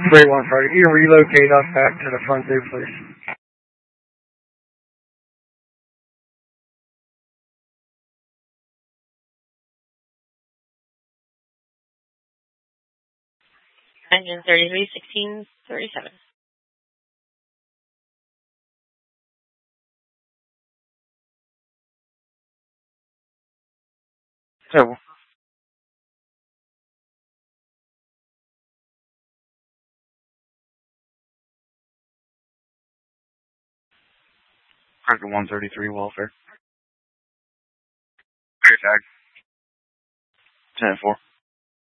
Wait one second. You can relocate us back to the front too, please. Engine 331637. So, Parker 133 welfare. Clear tag. 10-4.